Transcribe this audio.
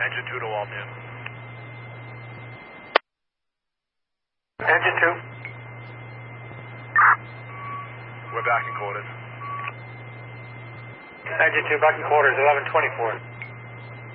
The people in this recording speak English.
Engine 2 to Waltham. Engine 2. We're back in quarters. Engine 2, back in quarters, 1124.